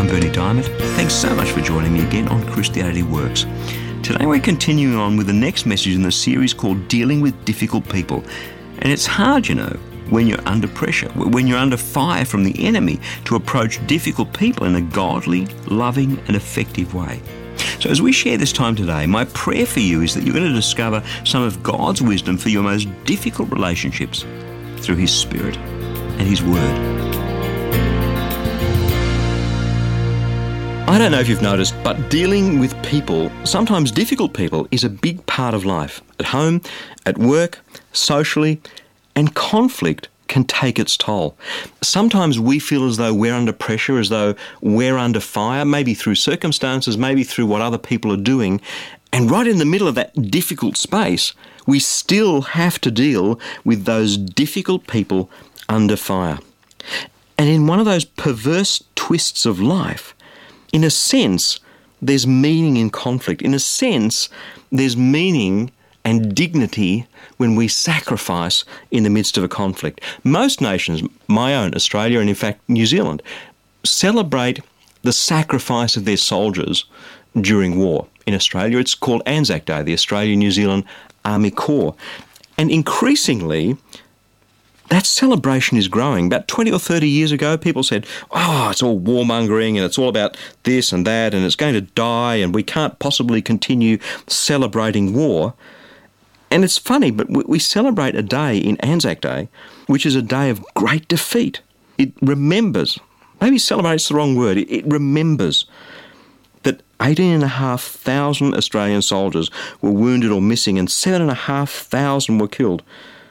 I'm Berni Dymet. Thanks so much for joining me again on Christianity Works. Today we're continuing on with the next message in the series called Dealing with Difficult People. And it's hard, when you're under pressure, when you're under fire from the enemy, to approach difficult people in a godly, loving and effective way. So as we share this time today, my prayer for you is that you're going to discover some of God's wisdom for your most difficult relationships through His Spirit and His Word. I don't know if you've noticed, but dealing with people, sometimes difficult people, is a big part of life. At home, at work, socially, and conflict can take its toll. Sometimes we feel as though we're under pressure, as though we're under fire, maybe through circumstances, maybe through what other people are doing. And right in the middle of that difficult space, we still have to deal with those difficult people under fire. And in one of those perverse twists of life, in a sense, there's meaning in conflict. In a sense, there's meaning and dignity when we sacrifice in the midst of a conflict. Most nations, my own, Australia, and in fact New Zealand, celebrate the sacrifice of their soldiers during war. In Australia, it's called Anzac Day, the Australian-New Zealand Army Corps. And increasingly, that celebration is growing. About 20 or 30 years ago, people said, it's all warmongering and it's all about this and that and it's going to die and we can't possibly continue celebrating war. And it's funny, but we celebrate a day in Anzac Day, which is a day of great defeat. It remembers, maybe celebrate's the wrong word, it remembers that 18,500 Australian soldiers were wounded or missing and 7,500 were killed.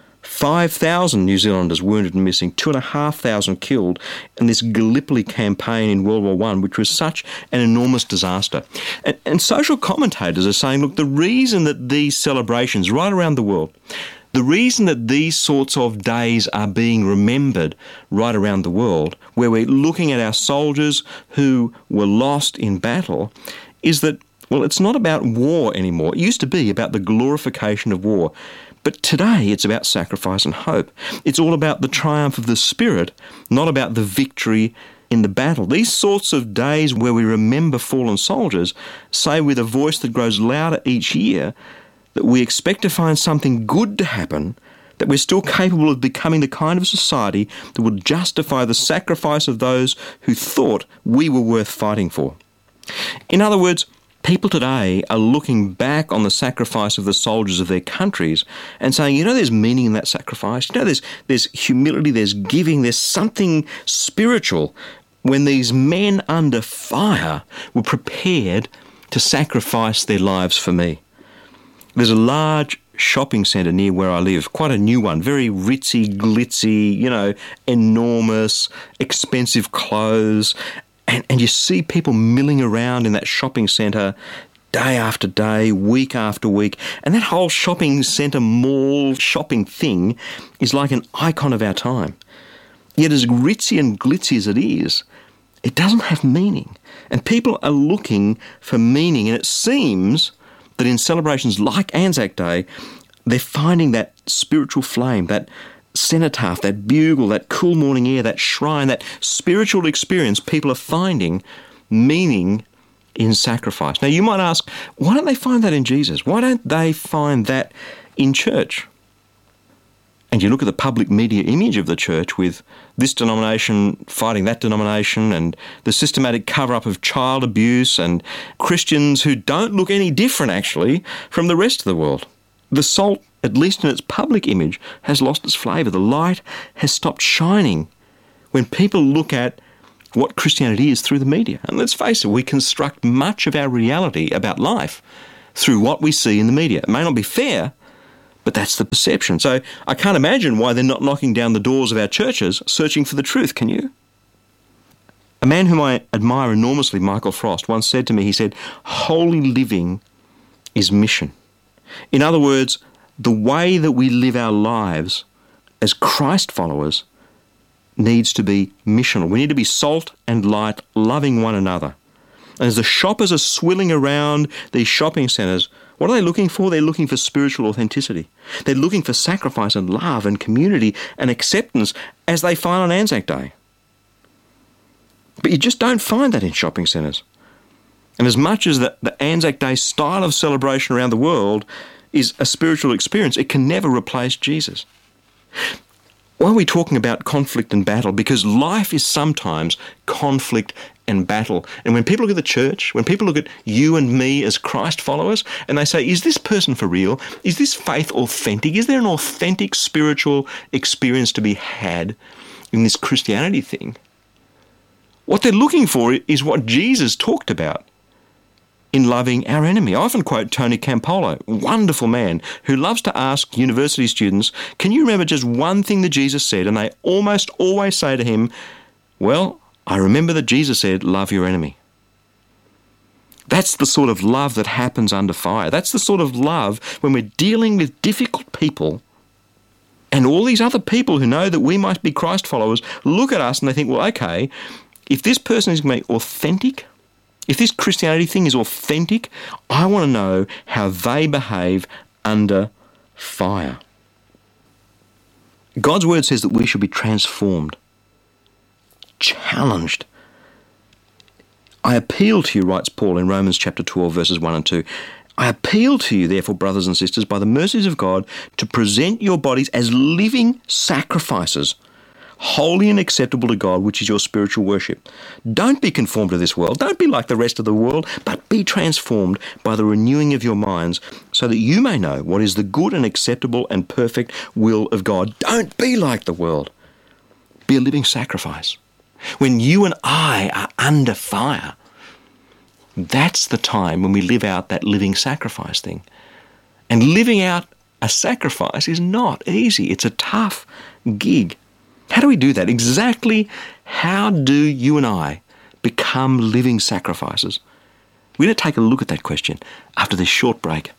5,000 New Zealanders wounded and missing, 2,500 killed in this Gallipoli campaign in World War I, which was such an enormous disaster. And social commentators are saying, look, the reason that these celebrations right around the world, the reason that these sorts of days are being remembered right around the world, where we're looking at our soldiers who were lost in battle, is that, well, it's not about war anymore. It used to be about the glorification of war. But today it's about sacrifice and hope. It's all about the triumph of the Spirit, not about the victory in the battle. These sorts of days where we remember fallen soldiers say with a voice that grows louder each year that we expect to find something good to happen, that we're still capable of becoming the kind of society that would justify the sacrifice of those who thought we were worth fighting for. In other words, people today are looking back on the sacrifice of the soldiers of their countries and saying, there's meaning in that sacrifice. There's humility, there's giving, there's something spiritual when these men under fire were prepared to sacrifice their lives for me. There's a large shopping centre near where I live, quite a new one, very ritzy, glitzy, enormous, expensive clothes. And you see people milling around in that shopping centre day after day, week after week. And that whole shopping centre mall shopping thing is like an icon of our time. Yet as ritzy and glitzy as it is, it doesn't have meaning. And people are looking for meaning. And it seems that in celebrations like Anzac Day, they're finding that spiritual flame, that cenotaph, that bugle, that cool morning air, that shrine, that spiritual experience. People are finding meaning in sacrifice. Now you might ask, why don't they find that in Jesus? Why don't they find that in church? And you look at the public media image of the church with this denomination fighting that denomination and the systematic cover-up of child abuse and Christians who don't look any different actually from the rest of the world. The salt, at least in its public image, has lost its flavour. The light has stopped shining when people look at what Christianity is through the media. And let's face it, we construct much of our reality about life through what we see in the media. It may not be fair, but that's the perception. So I can't imagine why they're not knocking down the doors of our churches searching for the truth, can you? A man whom I admire enormously, Michael Frost, once said to me, he said, holy living is mission. In other words, the way that we live our lives as Christ followers needs to be missional. We need to be salt and light, loving one another. And as the shoppers are swilling around these shopping centres, what are they looking for? They're looking for spiritual authenticity. They're looking for sacrifice and love and community and acceptance as they find on Anzac Day. But you just don't find that in shopping centres. And as much as the Anzac Day style of celebration around the world is a spiritual experience, it can never replace Jesus. Why are we talking about conflict and battle? Because life is sometimes conflict and battle. And when people look at the church, when people look at you and me as Christ followers, and they say, is this person for real? Is this faith authentic? Is there an authentic spiritual experience to be had in this Christianity thing? What they're looking for is what Jesus talked about in loving our enemy. I often quote Tony Campolo, wonderful man, who loves to ask university students, can you remember just one thing that Jesus said? And they almost always say to him, well, I remember that Jesus said, love your enemy. That's the sort of love that happens under fire. That's the sort of love when we're dealing with difficult people, and all these other people who know that we might be Christ followers look at us and they think, well, okay, if this person is going to be authentic, if this Christianity thing is authentic, I want to know how they behave under fire. God's word says that we should be transformed, challenged. I appeal to you, writes Paul in Romans chapter 12, verses 1 and 2. I appeal to you, therefore, brothers and sisters, by the mercies of God, to present your bodies as living sacrifices, holy and acceptable to God, which is your spiritual worship. Don't be conformed to this world. Don't be like the rest of the world, but be transformed by the renewing of your minds, so that you may know what is the good and acceptable and perfect will of God. Don't be like the world. Be a living sacrifice. When you and I are under fire, that's the time when we live out that living sacrifice thing. And living out a sacrifice is not easy. It's a tough gig. How do we do that? Exactly how do you and I become living sacrifices? We're going to take a look at that question after this short break.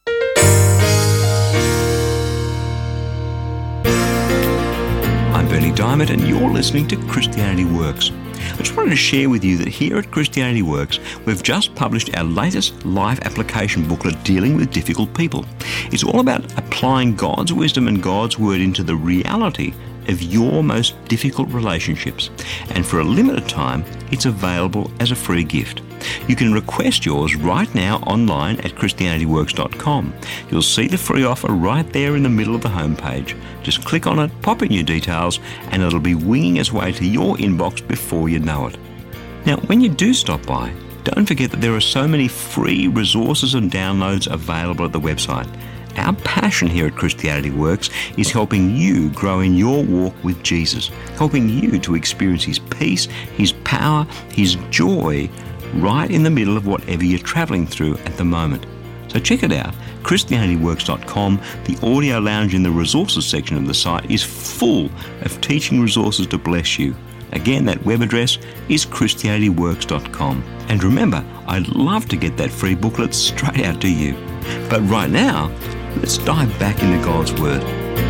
I'm Bernie Diamond and you're listening to Christianity Works. I just wanted to share with you that here at Christianity Works, we've just published our latest life application booklet dealing with difficult people. It's all about applying God's wisdom and God's word into the reality of your most difficult relationships. And for a limited time, it's available as a free gift. You can request yours right now online at ChristianityWorks.com. You'll see the free offer right there in the middle of the homepage. Just click on it, pop in your details, and it'll be winging its way to your inbox before you know it. Now, when you do stop by, don't forget that there are so many free resources and downloads available at the website. Our passion here at Christianity Works is helping you grow in your walk with Jesus, helping you to experience His peace, His power, His joy, right in the middle of whatever you're travelling through at the moment. So check it out, ChristianityWorks.com. The audio lounge in the resources section of the site is full of teaching resources to bless you. Again, that web address is ChristianityWorks.com. And remember, I'd love to get that free booklet straight out to you. But right now, let's dive back into God's Word.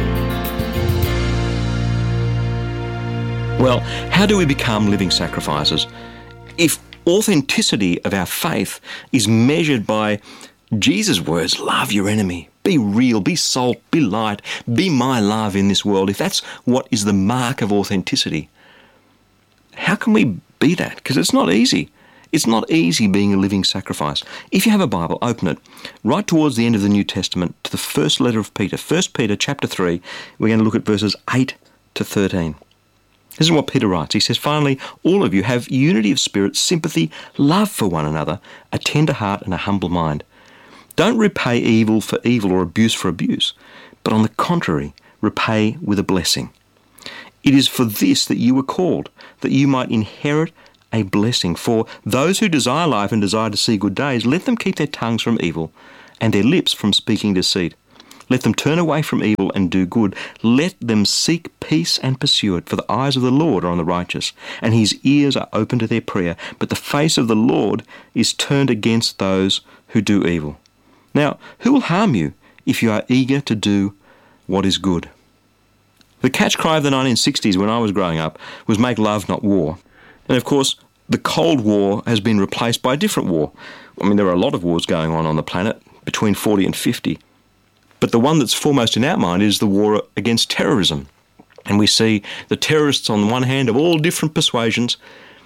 Well, how do we become living sacrifices? If authenticity of our faith is measured by Jesus' words, love your enemy, be real, be salt, be light, be my love in this world, if that's what is the mark of authenticity, how can we be that? Because it's not easy. It's not easy being a living sacrifice. If you have a Bible, open it right towards the end of the New Testament to the first letter of Peter, 1 Peter chapter 3. We're going to look at verses 8 to 13. This is what Peter writes. He says, finally, all of you have unity of spirit, sympathy, love for one another, a tender heart and a humble mind. Don't repay evil for evil or abuse for abuse, but on the contrary, repay with a blessing. It is for this that you were called, that you might inherit a blessing. For those who desire life and desire to see good days, let them keep their tongues from evil and their lips from speaking deceit. Let them turn away from evil and do good. Let them seek peace and pursue it. For the eyes of the Lord are on the righteous, and His ears are open to their prayer. But the face of the Lord is turned against those who do evil. Now, who will harm you if you are eager to do what is good? The catch cry of the 1960s when I was growing up was make love, not war. And of course, the Cold War has been replaced by a different war. I mean, there are a lot of wars going on the planet, between 40 and 50. But the one that's foremost in our mind is the war against terrorism. And we see the terrorists on one hand of all different persuasions,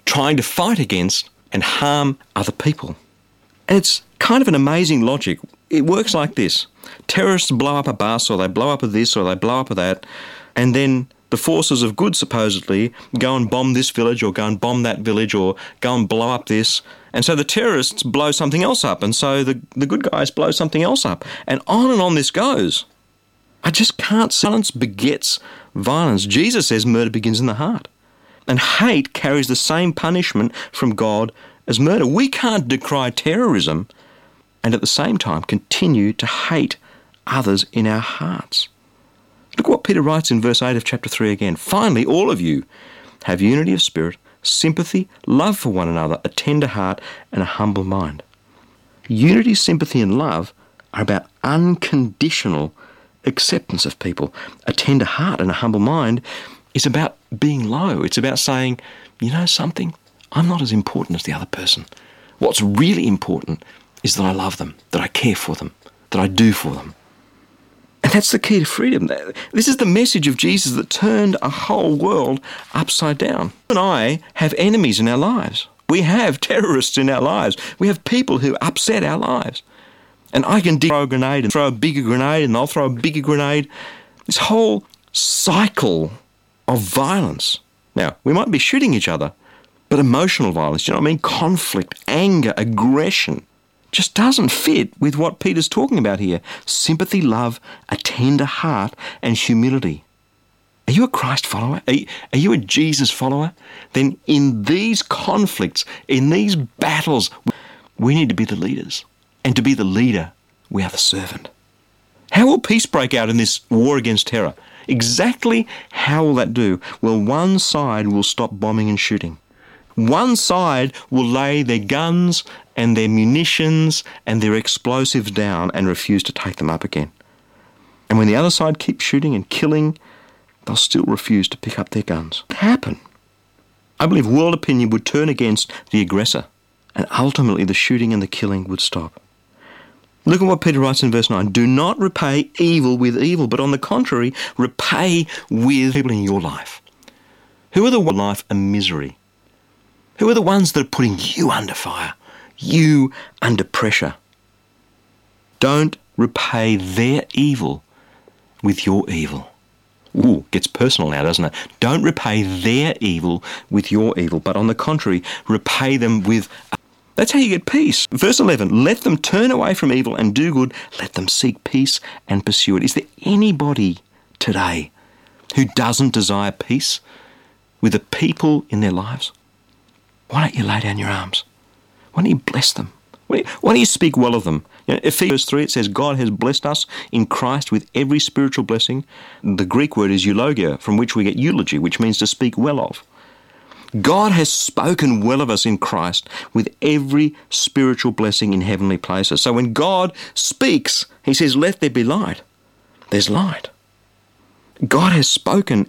trying to fight against and harm other people. And it's kind of an amazing logic. It works like this. Terrorists blow up a bus, or they blow up a this, or they blow up a that, and then the forces of good supposedly go and bomb this village, or go and bomb that village, or go and blow up this. And so the terrorists blow something else up, and so the good guys blow something else up. And on this goes. I just can't. Silence begets violence. Jesus says murder begins in the heart. And hate carries the same punishment from God as murder. We can't decry terrorism and at the same time continue to hate others in our hearts. Look what Peter writes in verse 8 of chapter 3 again. Finally, all of you have unity of spirit, sympathy, love for one another, a tender heart and a humble mind. Unity, sympathy and love are about unconditional acceptance of people. A tender heart and a humble mind is about being low. It's about saying, you know something, I'm not as important as the other person. What's really important is that I love them, that I care for them, that I do for them. And that's the key to freedom. This is the message of Jesus that turned a whole world upside down. You and I have enemies in our lives. We have terrorists in our lives. We have people who upset our lives. And I can throw a grenade and throw a bigger grenade and they'll throw a bigger grenade. This whole cycle of violence. Now, we might be shooting each other, but emotional violence, you know what I mean? Conflict, anger, aggression just doesn't fit with what Peter's talking about here. Sympathy, love, a tender heart, and humility. Are you a Christ follower? Are you a Jesus follower? Then in these conflicts, in these battles, we need to be the leaders. And to be the leader, we are the servant. How will peace break out in this war against terror? Exactly how will that do? Well, one side will stop bombing and shooting. One side will lay their guns and their munitions and their explosives down and refuse to take them up again. And when the other side keeps shooting and killing, they'll still refuse to pick up their guns. What happened? I believe world opinion would turn against the aggressor, and ultimately the shooting and the killing would stop. Look at what Peter writes in verse 9. Do not repay evil with evil, but on the contrary, repay with people in your life. Who are the ones in life a misery? Who are the ones that are putting you under fire, you under pressure? Don't repay their evil with your evil. Ooh, gets personal now, doesn't it? Don't repay their evil with your evil, but on the contrary, repay them with... That's how you get peace. Verse 11, let them turn away from evil and do good. Let them seek peace and pursue it. Is there anybody today who doesn't desire peace with the people in their lives? Why don't you lay down your arms? Why don't you bless them? Why don't you speak well of them? You know, Ephesians 3, it says, God has blessed us in Christ with every spiritual blessing. The Greek word is eulogia, from which we get eulogy, which means to speak well of. God has spoken well of us in Christ with every spiritual blessing in heavenly places. So when God speaks, he says, let there be light. There's light. God has spoken